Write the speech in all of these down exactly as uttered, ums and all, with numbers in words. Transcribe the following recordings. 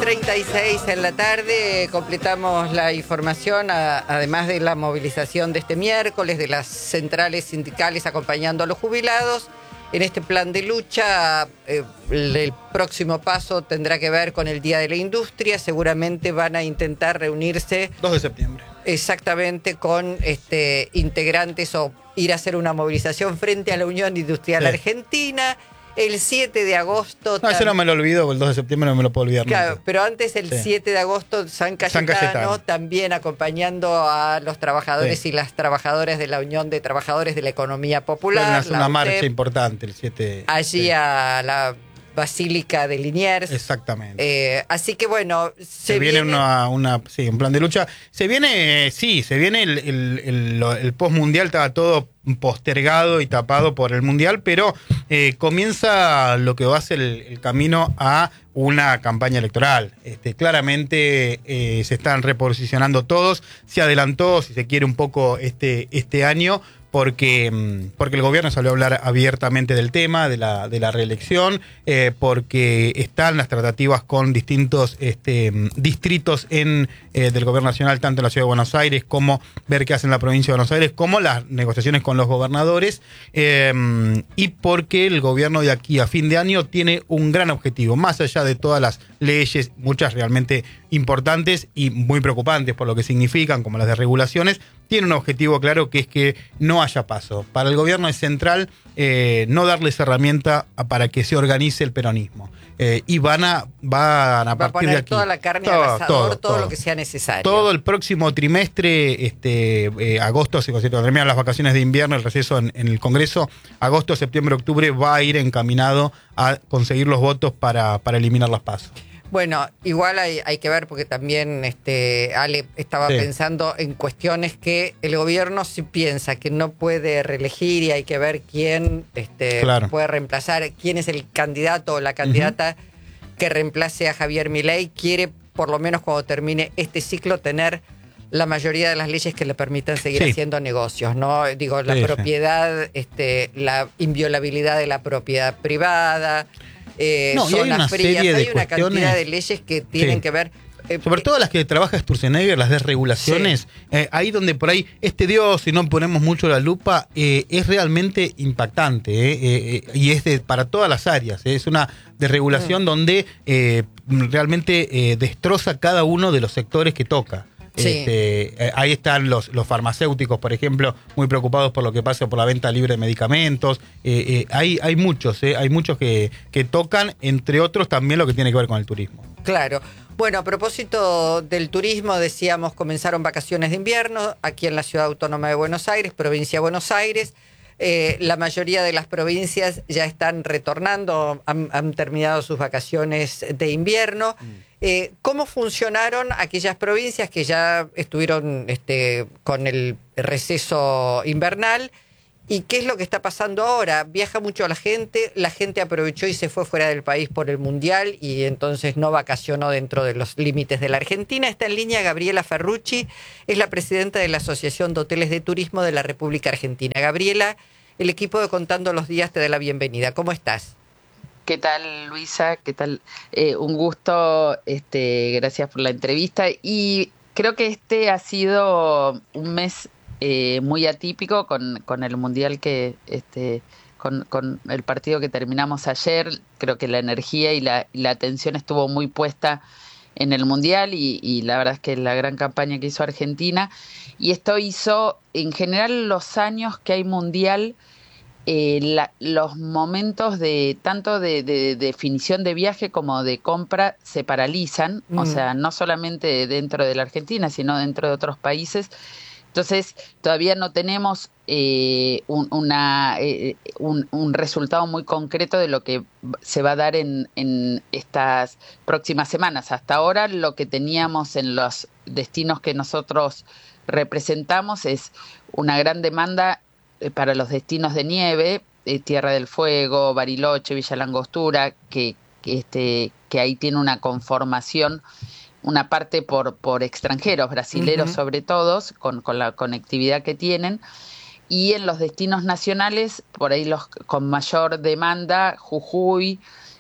treinta y seis en la tarde, completamos la información, a, además de la movilización de este miércoles, de las centrales sindicales acompañando a los jubilados. En este plan de lucha, eh, el próximo paso tendrá que ver con el Día de la Industria. Seguramente van a intentar reunirse... dos de septiembre. Exactamente, con este, integrantes o ir a hacer una movilización frente a la Unión Industrial Sí. Argentina. El siete de agosto... No, eso no me lo olvido, porque el dos de septiembre no me lo puedo olvidar. Claro, nunca. pero antes el Sí. siete de agosto San Cayetano, San Cayetano. también acompañando a los trabajadores Sí. y las trabajadoras de la Unión de Trabajadores de la Economía Popular. Es una la marcha U T E P, importante el siete. allí sí. a la Basílica de Liniers. Exactamente. Eh, así que bueno, se, Se viene, viene una, una, sí, un plan de lucha. Se viene, eh, sí, se viene el, el, el, el post-mundial, estaba todo postergado y tapado por el mundial, pero eh, comienza lo que va a ser el, el camino a una campaña electoral. Este, claramente eh, se están reposicionando todos, se adelantó, si se quiere, un poco este, este año, porque, porque el gobierno salió a hablar abiertamente del tema, de la, de la reelección, eh, porque están las tratativas con distintos este, distritos en, eh, del gobierno nacional, tanto en la ciudad de Buenos Aires, como ver qué hace en la provincia de Buenos Aires, como las negociaciones con los gobernadores, eh, y porque el gobierno de aquí a fin de año tiene un gran objetivo, más allá de todas las leyes, muchas realmente importantes y muy preocupantes por lo que significan, como las de regulaciones, tiene un objetivo claro, que es que no haya paso. Para el gobierno es central eh, no darles herramienta a, para que se organice el peronismo. Eh, y van a, van a va a partir poner de aquí. toda la carne todo, al asador, todo, todo, todo. lo que sea necesario. Todo el próximo trimestre, este, eh, agosto, se terminan las vacaciones de invierno, el receso en, en el Congreso, agosto, septiembre, octubre va a ir encaminado a conseguir los votos para, para eliminar las PASO. Bueno, igual hay, hay que ver, porque también este, Ale estaba Sí. pensando en cuestiones que el gobierno sí piensa que no puede reelegir, y hay que ver quién este, Claro. puede reemplazar, quién es el candidato o la candidata uh-huh. que reemplace a Javier Milei. Quiere, por lo menos cuando termine este ciclo, tener la mayoría de las leyes que le permitan seguir Sí. haciendo negocios, ¿no? Digo, la Sí, propiedad, sí. este, la inviolabilidad de la propiedad privada... Eh, no, y hay zonas una frías, serie de hay una cuestiones- cantidad de leyes que tienen Sí. que ver... eh, Sobre todo las que trabaja Sturzenegger, las desregulaciones, sí. eh, ahí donde por ahí este Dios, si no ponemos mucho la lupa, eh, es realmente impactante, eh, eh, y es de, para todas las áreas, eh, es una desregulación mm. donde eh, realmente eh, destroza cada uno de los sectores que toca. Sí. Este, eh, ahí están los, los farmacéuticos, por ejemplo, muy preocupados por lo que pasa por la venta libre de medicamentos. Eh, eh, hay, hay muchos, eh, hay muchos que, que tocan, entre otros también lo que tiene que ver con el turismo. Claro. Bueno, a propósito del turismo, decíamos, comenzaron vacaciones de invierno aquí en la Ciudad Autónoma de Buenos Aires, provincia de Buenos Aires. Eh, la mayoría de las provincias ya están retornando, han, han terminado sus vacaciones de invierno. Mm. Eh, ¿Cómo funcionaron aquellas provincias que ya estuvieron este, con el receso invernal? ¿Y qué es lo que está pasando ahora? Viaja mucho la gente, la gente aprovechó y se fue fuera del país por el Mundial y entonces no vacacionó dentro de los límites de la Argentina. Está en línea Gabriela Ferrucci, es la presidenta de la Asociación de Hoteles de Turismo de la República Argentina. Gabriela, el equipo de Contando los Días te da la bienvenida. ¿Cómo estás? ¿Qué tal, Luisa? ¿Qué tal? Eh, un gusto, este, gracias por la entrevista. Y creo que este ha sido un mes eh, muy atípico con, con el Mundial que, este, con, con el partido que terminamos ayer. Creo que la energía y la, y la atención estuvo muy puesta en el Mundial y, y la verdad es que la gran campaña que hizo Argentina. Y esto hizo, en general, los años que hay Mundial, Eh, la, los momentos de tanto de, de, de definición de viaje como de compra se paralizan, mm. o sea, no solamente dentro de la Argentina, sino dentro de otros países. Entonces, todavía no tenemos eh, un, una, eh, un, un resultado muy concreto de lo que se va a dar en, en estas próximas semanas. Hasta ahora, lo que teníamos en los destinos que nosotros representamos es una gran demanda para los destinos de nieve, eh, Tierra del Fuego, Bariloche, Villa Langostura, que, que, este, que ahí tiene una conformación, una parte por, por extranjeros, brasileros uh-huh. sobre todo, con, con la conectividad que tienen, y en los destinos nacionales, por ahí los con mayor demanda, Jujuy,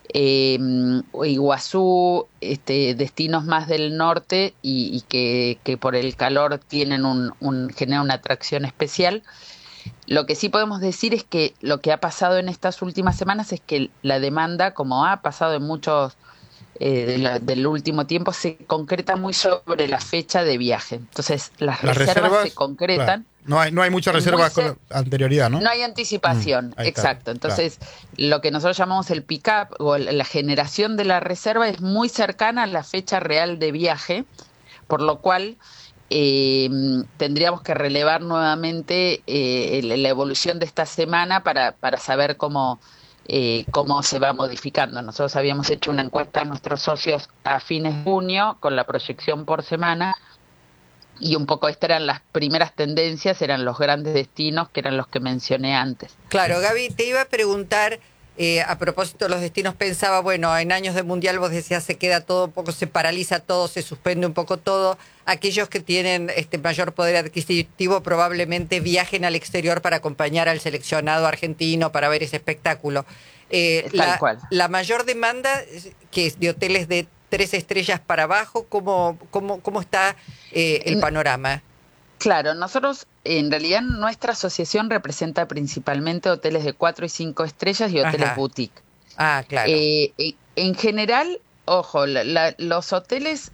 eh, Iguazú, este, destinos más del norte y, y que, que por el calor tienen un, un, generan una atracción especial. Lo que sí podemos decir es que lo que ha pasado en estas últimas semanas es que la demanda, como ha pasado en muchos eh, de la, del último tiempo, se concreta muy sobre la fecha de viaje. Entonces, las, las reservas, reservas se concretan. Claro. No hay, no hay muchas reservas con anterioridad, ¿no? No hay anticipación, mm, exacto. Está, Entonces, claro. Lo que nosotros llamamos el pick-up o la generación de la reserva es muy cercana a la fecha real de viaje, por lo cual eh, tendríamos que relevar nuevamente eh, la evolución de esta semana para, para saber cómo, eh, cómo se va modificando. Nosotros habíamos hecho una encuesta a nuestros socios a fines de junio con la proyección por semana. Y un poco estas eran las primeras tendencias, eran los grandes destinos, que eran los que mencioné antes. Claro, Gaby, te iba a preguntar, eh, a propósito de los destinos, pensaba, bueno, en años de mundial vos decías, se queda todo un poco, se paraliza todo, se suspende un poco todo. Aquellos que tienen este mayor poder adquisitivo probablemente viajen al exterior para acompañar al seleccionado argentino, para ver ese espectáculo. Eh, Tal la, cual. La mayor demanda, que es de hoteles de tres estrellas para abajo, ¿cómo, cómo, cómo está eh, el panorama? Claro, nosotros en realidad nuestra asociación representa principalmente hoteles de cuatro y cinco estrellas y hoteles Ajá. boutique. Ah, claro. Eh, en general, ojo, la, la, los hoteles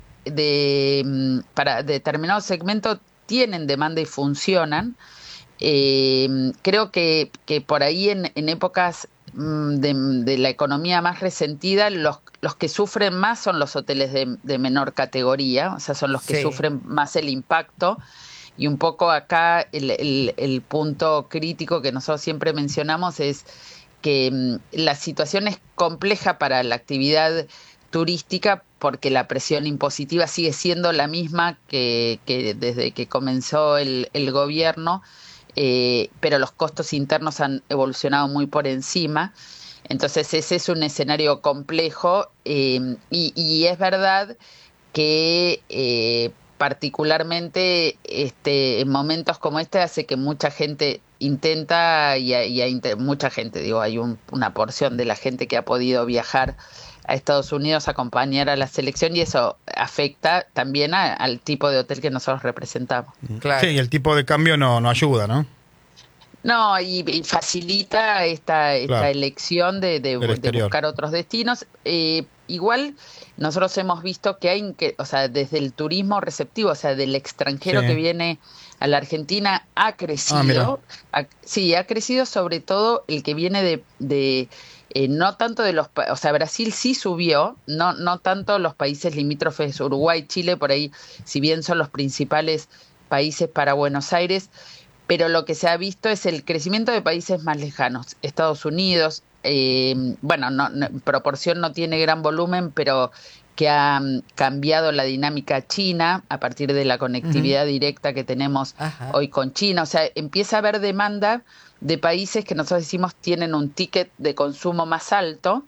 de para determinado segmento tienen demanda y funcionan. Eh, creo que, que por ahí en, en épocas de, de la economía más resentida, los, los que sufren más son los hoteles de, de menor categoría, o sea, son los que sí. sufren más el impacto. Y un poco acá el, el, el punto crítico que nosotros siempre mencionamos es que um, la situación es compleja para la actividad turística porque la presión impositiva sigue siendo la misma que, que desde que comenzó el, el gobierno. Eh, pero los costos internos han evolucionado muy por encima. Entonces ese es un escenario complejo eh, y, y es verdad que eh, particularmente este, en momentos como este hace que mucha gente intenta y, y hay mucha gente, digo, hay un, una porción de la gente que ha podido viajar a Estados Unidos a acompañar a la selección y eso afecta también a, al tipo de hotel que nosotros representamos. Claro. Sí, y el tipo de cambio no, no ayuda, ¿no? No, y, y facilita esta, esta claro. elección de, de, de buscar otros destinos. Eh, igual nosotros hemos visto que hay, que, o sea, desde el turismo receptivo, o sea, del extranjero sí. que viene a la Argentina ha crecido. Ah, ha, sí, ha crecido sobre todo el que viene de... de Eh, no tanto de los, o sea, Brasil sí subió, no, no tanto los países limítrofes, Uruguay, Chile, por ahí, si bien son los principales países para Buenos Aires, pero lo que se ha visto es el crecimiento de países más lejanos, Estados Unidos, eh, bueno, no, no, en proporción no tiene gran volumen, pero que ha um, cambiado la dinámica china a partir de la conectividad uh-huh. directa que tenemos Ajá. hoy con China, o sea, empieza a haber demanda de países que nosotros decimos tienen un ticket de consumo más alto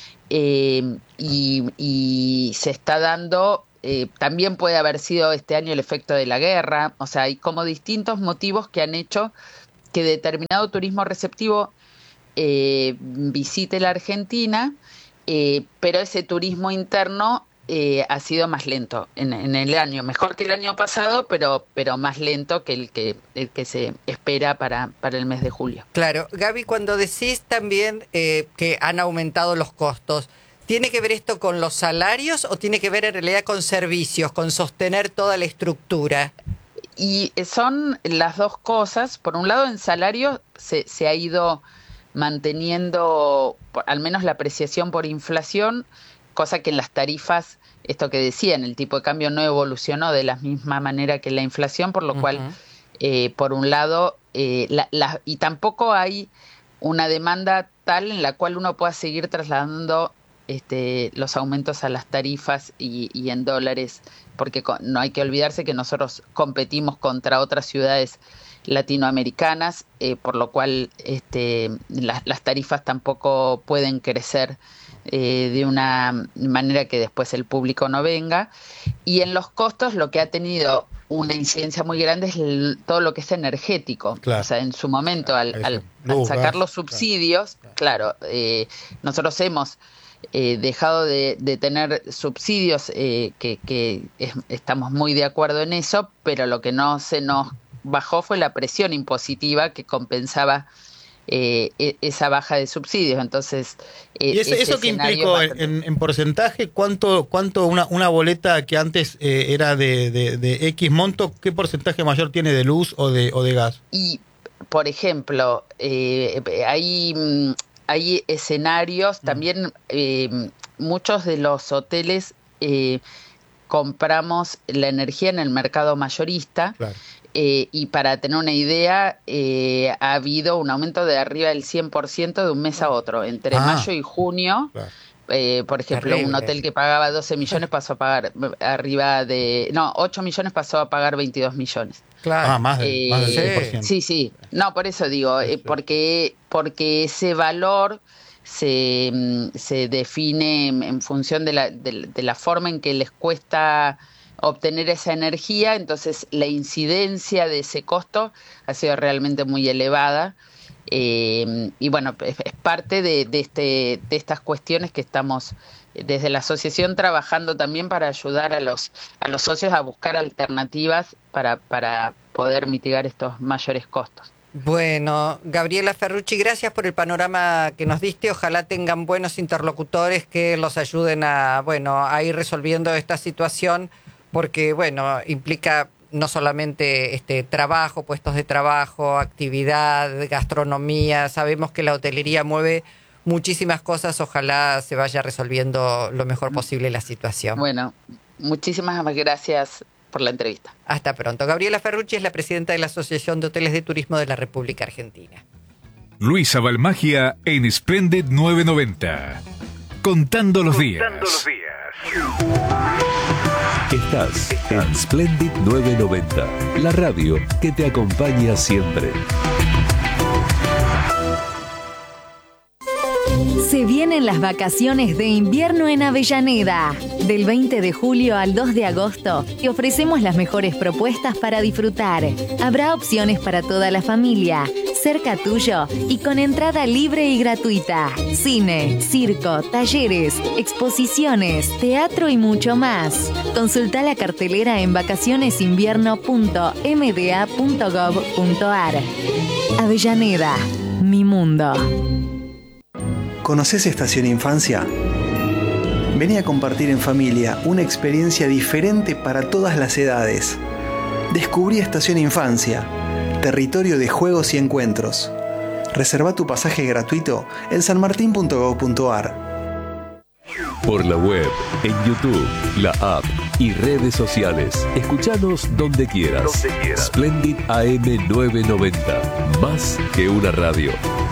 eh, y, y se está dando, eh, también puede haber sido este año el efecto de la guerra, o sea, hay como distintos motivos que han hecho que determinado turismo receptivo eh, visite la Argentina, eh, pero ese turismo interno Eh, ha sido más lento en, en el año, mejor que el año pasado, pero pero más lento que el que el que se espera para, para el mes de julio. Claro, Gaby, cuando decís también eh, que han aumentado los costos, ¿tiene que ver esto con los salarios o tiene que ver en realidad con servicios, con sostener toda la estructura? Y son las dos cosas. Por un lado, en salario se, se ha ido manteniendo, al menos la apreciación por inflación, cosa que en las tarifas, esto que decían, el tipo de cambio no evolucionó de la misma manera que la inflación, por lo uh-huh. cual, eh, por un lado, eh, la, la, y tampoco hay una demanda tal en la cual uno pueda seguir trasladando este, los aumentos a las tarifas y, y en dólares, porque no hay que olvidarse que nosotros competimos contra otras ciudades latinoamericanas, eh, por lo cual este, la, las tarifas tampoco pueden crecer Eh, de una manera que después el público no venga. Y en los costos lo que ha tenido una incidencia muy grande es el, todo lo que es energético. Claro. O sea, en su momento al, al, al sacar los subsidios, claro, claro eh, nosotros hemos eh, dejado de, de tener subsidios, eh, que, que es, estamos muy de acuerdo en eso, pero lo que no se nos bajó fue la presión impositiva que compensaba eh, esa baja de subsidios. Entonces, eh, ¿y eso, eso qué implicó bastante... en, en porcentaje? ¿Cuánto, cuánto una, una boleta que antes eh, era de, de, de X monto, qué porcentaje mayor tiene de luz o de, o de gas? Y, por ejemplo, eh, hay, hay escenarios, también eh, muchos de los hoteles eh, compramos la energía en el mercado mayorista. Claro. Eh, y para tener una idea, eh, ha habido un aumento de arriba del cien por ciento de un mes a otro. Entre ah, mayo y junio, claro. eh, por ejemplo, terrible. Un hotel que pagaba doce millones pasó a pagar arriba de... No, ocho millones pasó a pagar veintidós millones. Claro. Ah, más, de, eh, más del cien por ciento. Sí, sí. No, por eso digo, eh, porque, porque ese valor se, se define en función de la, de, de la forma en que les cuesta obtener esa energía, entonces la incidencia de ese costo ha sido realmente muy elevada, eh, y bueno, es, es parte de, de, este, de estas cuestiones que estamos desde la asociación trabajando también para ayudar a los, a los socios a buscar alternativas para, para poder mitigar estos mayores costos. Bueno, Gabriela Ferrucci, gracias por el panorama que nos diste. Ojalá tengan buenos interlocutores que los ayuden a, bueno, a ir resolviendo esta situación, porque, bueno, implica no solamente este trabajo, puestos de trabajo, actividad, gastronomía. Sabemos que la hotelería mueve muchísimas cosas. Ojalá se vaya resolviendo lo mejor posible la situación. Bueno, muchísimas gracias por la entrevista. Hasta pronto. Gabriela Ferrucci es la presidenta de la Asociación de Hoteles de Turismo de la República Argentina. Luisa Balmagia en Splendid nueve noventa. Contando los días. Contando los días. Estás en Splendid nueve noventa, la radio que te acompaña siempre. Se vienen las vacaciones de invierno en Avellaneda. Del veinte de julio al dos de agosto te ofrecemos las mejores propuestas para disfrutar. Habrá opciones para toda la familia, cerca tuyo y con entrada libre y gratuita. Cine, circo, talleres, exposiciones, teatro y mucho más. Consulta la cartelera en vacacionesinvierno punto m d a punto gov punto a r. Avellaneda, mi mundo. ¿Conoces Estación Infancia? Vení a compartir en familia una experiencia diferente para todas las edades. Descubrí Estación Infancia, territorio de juegos y encuentros. Reserva tu pasaje gratuito en san martin punto gov punto a r. Por la web, en YouTube, la app y redes sociales. Escuchanos donde quieras. Donde quieras. Splendid A M nueve noventa. Más que una radio.